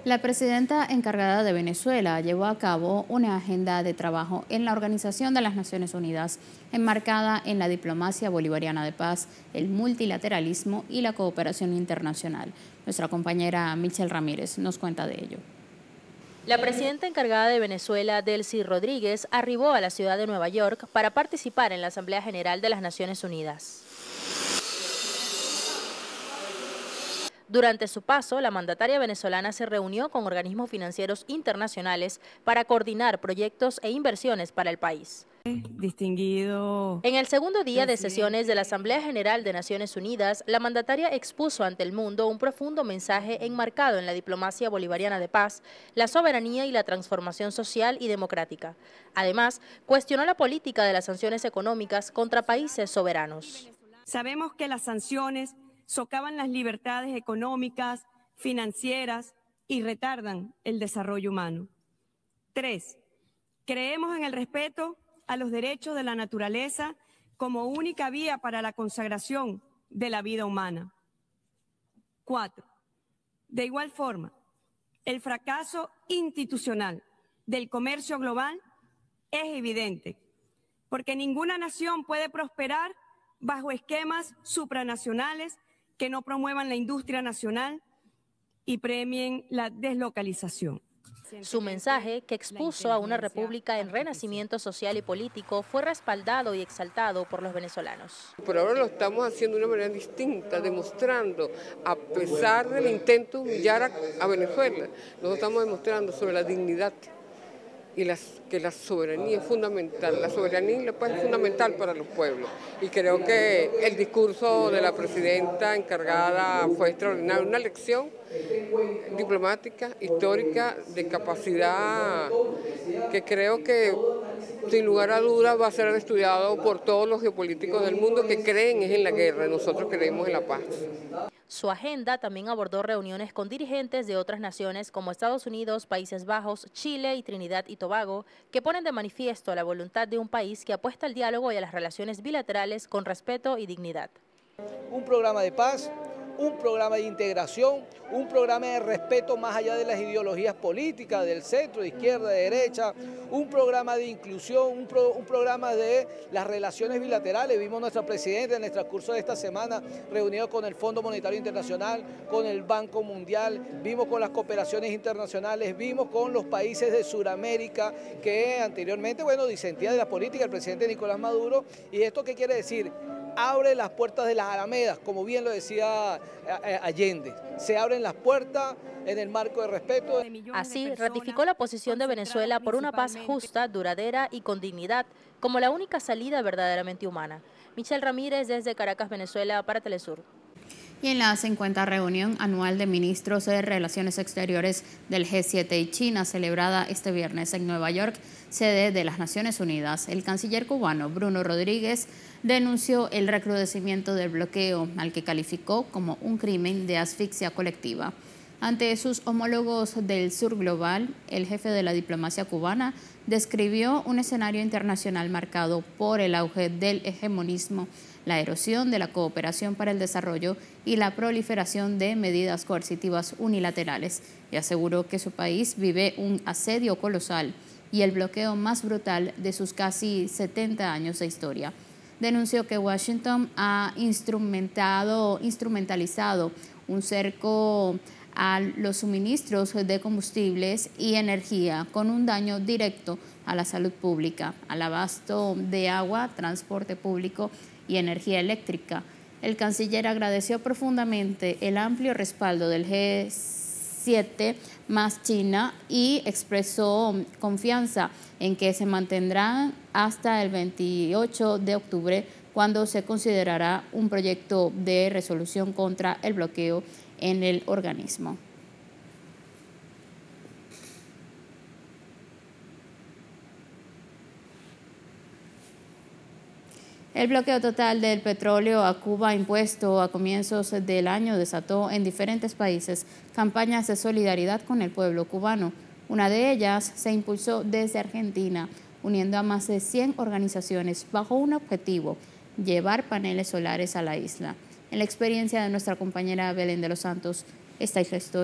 La presidenta encargada de Venezuela llevó a cabo una agenda de trabajo en la Organización de las Naciones Unidas, enmarcada en la diplomacia bolivariana de paz, el multilateralismo y la cooperación internacional. Nuestra compañera Michelle Ramírez nos cuenta de ello. La presidenta encargada de Venezuela, Delcy Rodríguez, arribó a la ciudad de Nueva York para participar en la Asamblea General de las Naciones Unidas. Durante su paso, la mandataria venezolana se reunió con organismos financieros internacionales para coordinar proyectos e inversiones para el país. Distinguido. En el segundo día de sesiones de la Asamblea General de Naciones Unidas, la mandataria expuso ante el mundo un profundo mensaje enmarcado en la diplomacia bolivariana de paz, la soberanía y la transformación social y democrática. Además, cuestionó la política de las sanciones económicas contra países soberanos. Sabemos que las sanciones socavan las libertades económicas, financieras y retardan el desarrollo humano. 3. Creemos en el respeto a los derechos de la naturaleza como única vía para la consagración de la vida humana. 4. De igual forma, el fracaso institucional del comercio global es evidente, porque ninguna nación puede prosperar bajo esquemas supranacionales que no promuevan la industria nacional y premien la deslocalización. Su mensaje, que expuso a una república en renacimiento social y político, fue respaldado y exaltado por los venezolanos. Pero ahora lo estamos haciendo de una manera distinta, demostrando, a pesar del intento de humillar a Venezuela, nosotros estamos demostrando sobre la dignidad y que la soberanía es fundamental, la soberanía y la paz es fundamental para los pueblos. Y creo que el discurso de la presidenta encargada fue extraordinario, una lección diplomática, histórica, de capacidad que creo que sin lugar a dudas va a ser estudiado por todos los geopolíticos del mundo que creen en la guerra, nosotros creemos en la paz. Su agenda también abordó reuniones con dirigentes de otras naciones como Estados Unidos, Países Bajos, Chile y Trinidad y Tobago, que ponen de manifiesto la voluntad de un país que apuesta al diálogo y a las relaciones bilaterales con respeto y dignidad. Un programa de paz, un programa de integración, un programa de respeto más allá de las ideologías políticas, del centro, de izquierda, de derecha, un programa de inclusión, un programa de las relaciones bilaterales. Vimos nuestra presidenta en el transcurso de esta semana reunido con el Fondo Monetario Internacional, con el Banco Mundial, vimos con las cooperaciones internacionales, vimos con los países de Sudamérica que anteriormente, disentía de la política del presidente Nicolás Maduro. ¿Y esto qué quiere decir? Abre las puertas de las alamedas, como bien lo decía Allende. Se abren las puertas en el marco de respeto. Así, ratificó la posición de Venezuela por una paz justa, duradera y con dignidad, como la única salida verdaderamente humana. Michelle Ramírez desde Caracas, Venezuela, para Telesur. Y en la 50 reunión anual de ministros de Relaciones Exteriores del G7 y China, celebrada este viernes en Nueva York, sede de las Naciones Unidas, el canciller cubano Bruno Rodríguez denunció el recrudecimiento del bloqueo, al que calificó como un crimen de asfixia colectiva. Ante sus homólogos del sur global, el jefe de la diplomacia cubana describió un escenario internacional marcado por el auge del hegemonismo, la erosión de la cooperación para el desarrollo y la proliferación de medidas coercitivas unilaterales, y aseguró que su país vive un asedio colosal y el bloqueo más brutal de sus casi 70 años de historia. Denunció que Washington ha instrumentalizado un cerco a los suministros de combustibles y energía con un daño directo a la salud pública, al abasto de agua, transporte público y energía eléctrica. El canciller agradeció profundamente el amplio respaldo del G7 más China y expresó confianza en que se mantendrán hasta el 28 de octubre, cuando se considerará un proyecto de resolución contra el bloqueo en el organismo. El bloqueo total del petróleo a Cuba impuesto a comienzos del año desató en diferentes países campañas de solidaridad con el pueblo cubano. Una de ellas se impulsó desde Argentina, uniendo a más de 100 organizaciones bajo un objetivo: llevar paneles solares a la isla. En la experiencia de nuestra compañera Belén de los Santos, esta historia